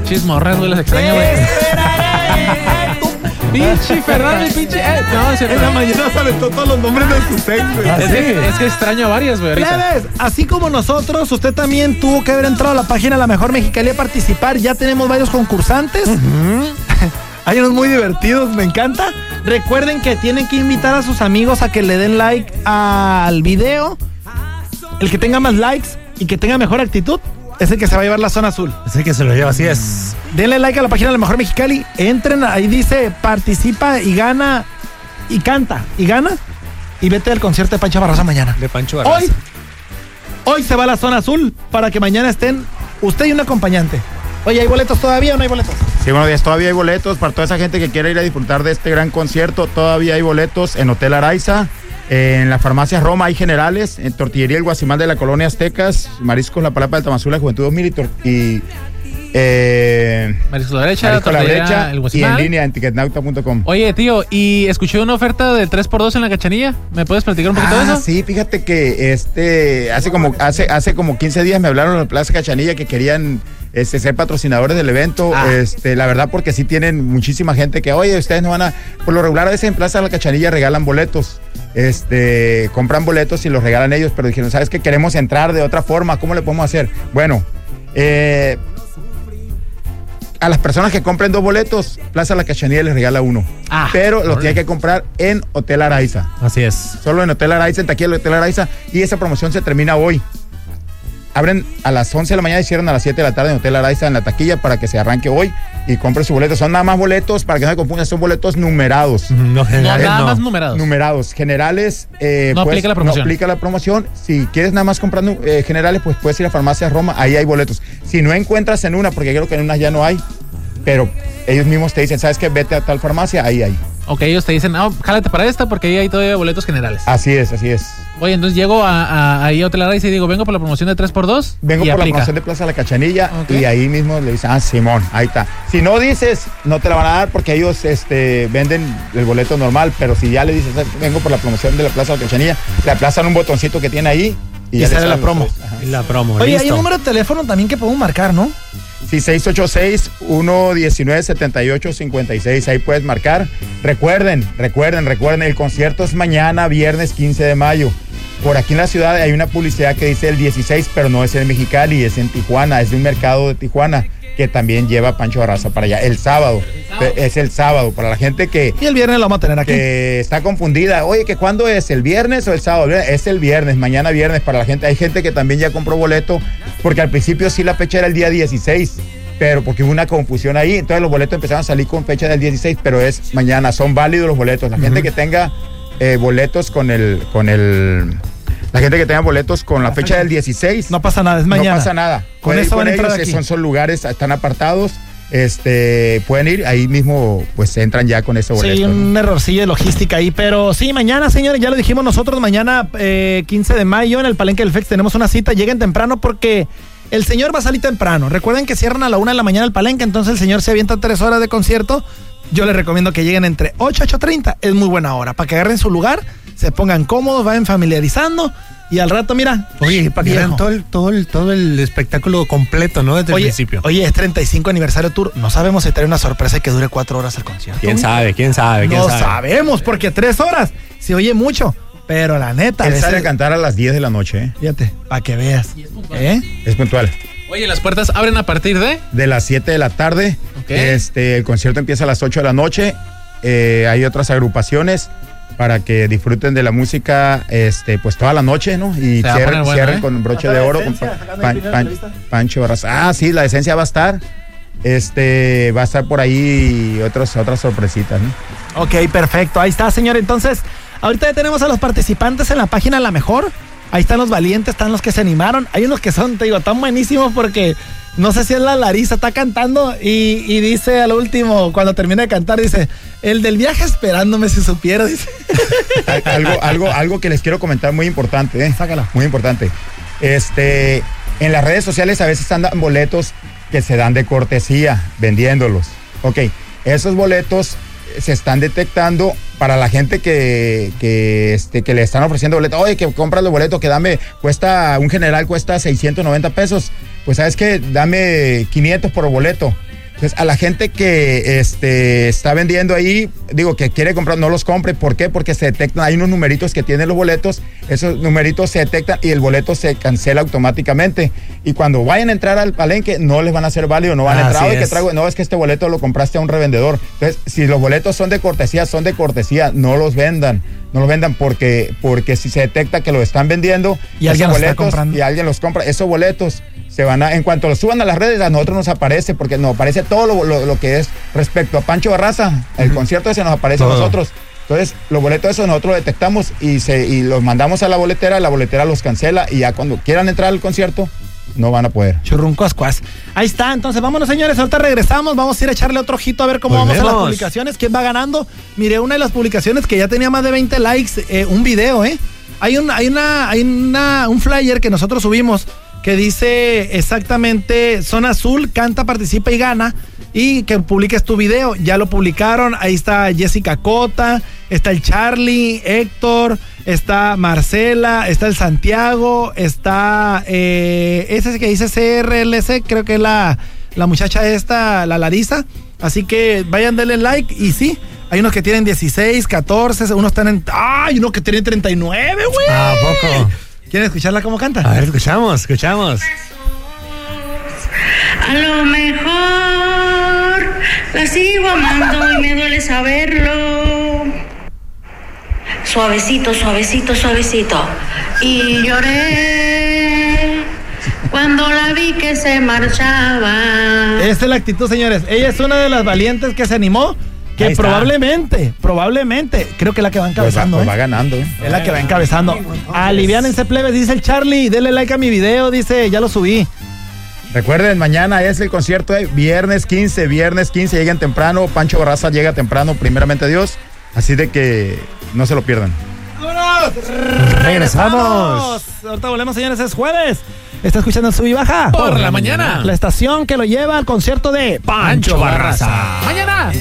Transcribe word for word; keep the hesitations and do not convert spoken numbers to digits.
Chismorras, güey, las extraño, güey. Pinche Fernando y pinche... Eh, no, se en la mañana se aventó todos los nombres de sus ex, güey. Es, que, es que extraño a varias, güey, ahorita. Plebes, así como nosotros, usted también tuvo que haber entrado a la página La Mejor Mexicali a participar. Ya tenemos varios concursantes. Uh-huh. Hay unos muy divertidos, me encanta. Recuerden que tienen que invitar a sus amigos a que le den like al video. El que tenga más likes y que tenga mejor actitud es el que se va a llevar la zona azul. Es el que se lo lleva, así es. Denle like a la página de La Mejor Mexicali. Entren, ahí dice participa y gana y canta y gana. Y vete al concierto de Pancho Barraza mañana. De Pancho Barraza. Hoy, hoy se va a la zona azul para que mañana estén usted y un acompañante. Oye, ¿hay boletos todavía o no hay boletos? Sí, buenos días, todavía hay boletos para toda esa gente que quiere ir a disfrutar de este gran concierto. Todavía hay boletos en Hotel Araiza, en la farmacia Roma hay generales, en Tortillería El Guasimal de la Colonia Aztecas, Mariscos La Palapa del Tamazula, Juventud dos mil y, tor- y eh, Mariscos La Derecha, Mariscos La Derecha El y Guasimal. en línea en ticketnauta punto com. Oye, tío, y escuché una oferta de tres por dos en la Cachanilla. ¿Me puedes platicar un poquito ah, de eso? Sí, fíjate que este hace como hace hace como quince días me hablaron en la Plaza Cachanilla que querían Este, ser patrocinadores del evento, ah. este, la verdad porque sí tienen muchísima gente que, oye, ustedes no van a, por lo regular a veces en Plaza de la Cachanilla regalan boletos, este, compran boletos y los regalan ellos, pero dijeron, ¿sabes qué? Queremos entrar de otra forma, ¿cómo le podemos hacer? Bueno, eh, a las personas que compren dos boletos, Plaza de la Cachanilla les regala uno, ah, pero los tienen que comprar en Hotel Araiza. Así es. Solo en Hotel Araiza, en taquilla del Hotel Araiza, y esa promoción se termina hoy. Abren a las once de la mañana y cierran a las siete de la tarde en Hotel Araiza en la taquilla para que se arranque hoy y compre su boleto. Son nada más boletos, para que no se confundan, son boletos numerados. No, generales, no nada no. más numerados. Numerados. Generales, eh, no pues, aplica la promoción. No aplica la promoción. Si quieres nada más comprar eh, generales, pues puedes ir a Farmacia Roma, ahí hay boletos. Si no encuentras en una, porque creo que en unas ya no hay, pero ellos mismos te dicen, ¿sabes qué? Vete a tal farmacia, ahí hay. Ok, ellos te dicen, ah, jálate para esta porque ahí hay todavía boletos generales. Así es, así es. Oye, entonces llego a, a, ahí a Hotel Araiza y digo, vengo por la promoción de tres por dos. Vengo y por aplica. la promoción de Plaza La Cachanilla, okay. Y ahí mismo le dicen, ah, Simón, ahí está. Si no dices, no te la van a dar porque ellos este, venden el boleto normal, pero si ya le dices, vengo por la promoción de la Plaza La Cachanilla, le aplazan un botoncito que tiene ahí y, y ya sale la promo. Y la promo. Oye, listo. Hay un número de teléfono también que podemos marcar, ¿no? Sí, seis ocho seis, uno uno nueve, siete ocho cinco seis, ahí puedes marcar. Recuerden, recuerden, recuerden, el concierto es mañana, viernes quince de mayo. Por aquí en la ciudad hay una publicidad que dice el dieciséis, pero no es en Mexicali, es en Tijuana, es de un mercado de Tijuana, que también lleva Pancho Barraza para allá. El sábado, es el sábado, para la gente que... Y el viernes lo vamos a tener aquí. Que está confundida. Oye, ¿que cuándo es? ¿El viernes o el sábado? Es el viernes, mañana viernes para la gente. Hay gente que también ya compró boleto, porque al principio sí la fecha era el día dieciséis, pero porque hubo una confusión ahí, entonces los boletos empezaron a salir con fecha del dieciséis, pero es mañana, son válidos los boletos. La uh-huh. gente que tenga eh, boletos con el... con el La gente que tenga boletos con la fecha del dieciséis. No pasa nada, es mañana. No pasa nada. Con eso van a entrar aquí. Son, son lugares, están apartados. Este, pueden ir, ahí mismo pues entran ya con ese boleto. Sí, un ¿no? errorcillo de logística ahí, pero sí, mañana, señores, ya lo dijimos nosotros, mañana eh, quince de mayo en el Palenque del Fex tenemos una cita, lleguen temprano porque el señor va a salir temprano. Recuerden que cierran a la una de la mañana el Palenque, entonces el señor se avienta tres horas de concierto. Yo les recomiendo que lleguen entre ocho y ocho treinta, es muy buena hora, para que agarren su lugar, se pongan cómodos, vayan familiarizando. Y al rato, mira. Oye, para que vean todo el, todo, el, todo el espectáculo completo, ¿no? Desde oye, el principio. Oye, es treinta y cinco aniversario tour. No sabemos si trae una sorpresa que dure cuatro horas el concierto. ¿Quién sabe? ¿Quién sabe? ¿Quién no sabe? sabemos, porque tres horas se oye mucho. Pero la neta. Él sale a cantar a las diez de la noche, ¿eh? Fíjate, para que veas. ¿Y es puntual? ¿Eh? Es puntual. Oye, ¿las puertas abren a partir de? De las siete de la tarde. Okay. Este, el concierto empieza a las ocho de la noche. Eh, hay otras agrupaciones para que disfruten de la música este pues toda la noche, ¿no? Y cierren, bueno, cierren ¿eh? Con broche de oro esencia, con pan, pan, pan, Pancho Barraza. Ah, sí, la esencia va a estar. Este, va a estar por ahí otros, otras sorpresitas, ¿no? Ok, perfecto. Ahí está, señor. Entonces, ahorita ya tenemos a los participantes en la página La Mejor. Ahí están los valientes, están los que se animaron. Hay unos que son, te digo, tan buenísimos porque no sé si es la Larisa, está cantando y, y dice al último, cuando termina de cantar, dice, el del viaje esperándome si supiera, dice. Algo, algo, algo que les quiero comentar muy importante, ¿eh? Sácala. Muy importante. Este, en las redes sociales a veces andan boletos que se dan de cortesía, vendiéndolos. Ok, esos boletos se están detectando para la gente que, que, este, que le están ofreciendo boletos. Oye, que compras los boletos, que dame, cuesta, un general cuesta seiscientos noventa pesos. Pues, ¿sabes qué? Dame quinientos por boleto. Entonces, a la gente que este, está vendiendo ahí, digo, que quiere comprar, no los compre. ¿Por qué? Porque se detectan, hay unos numeritos que tienen los boletos, esos numeritos se detectan y el boleto se cancela automáticamente. Y cuando vayan a entrar al palenque, no les van a hacer válido, no van a entrar. Oye, que traigo, no, es que este boleto lo compraste a un revendedor. Entonces, si los boletos son de cortesía, son de cortesía, no los vendan. No los vendan porque, porque si se detecta que lo están vendiendo y alguien los boletos, está comprando. Y alguien los compra, esos boletos se van a, en cuanto los suban a las redes, a nosotros nos aparece, porque nos aparece todo lo, lo, lo que es respecto a Pancho Barraza, el uh-huh. concierto ese nos aparece todo. A nosotros. Entonces, los boletos esos nosotros los detectamos y, se, y los mandamos a la boletera, la boletera los cancela y ya cuando quieran entrar al concierto, no van a poder. Churrunco ascuas. Ahí está, entonces vámonos, señores, ahorita regresamos, vamos a ir a echarle otro ojito a ver cómo Volvemos. vamos a las publicaciones, quién va ganando. Miré una de las publicaciones que ya tenía más de veinte likes, eh, un video, ¿eh? Hay un, hay una, hay una, un flyer que nosotros subimos que dice exactamente Zona Azul, canta, participa y gana, y que publiques tu video. Ya lo publicaron, ahí está Jessica Cota, está el Charlie, Héctor, está Marcela, está el Santiago, está eh, ese que dice C R L C, creo que es la, la muchacha esta, la Larisa. Así que vayan, denle like y sí, hay unos que tienen dieciséis, catorce, unos están en... ¡Ay! Unos que tienen treinta y nueve, güey. ¿A poco? ¿Quieren escucharla cómo canta? A ver, escuchamos, escuchamos. A lo mejor la sigo amando y me duele saberlo. Suavecito, suavecito, suavecito. Y lloré cuando la vi que se marchaba. Esta es la actitud, señores. Ella es una de las valientes que se animó. Que probablemente, probablemente, creo que es la que va encabezando. Pues va, pues va ¿eh? ganando. ¿eh? Es la que va encabezando. Aliviánense, plebes, dice el Charlie. Denle like a mi video, dice, ya lo subí. Recuerden, mañana es el concierto de viernes quince, viernes quince, lleguen temprano. Pancho Barraza llega temprano, primeramente Dios. Así de que no se lo pierdan. ¡Vámonos! ¡Regresamos! Ahorita volvemos, señores, es jueves. Está escuchando Sub y Baja por la mañana. La estación que lo lleva al concierto de Pancho Barraza. Mañana.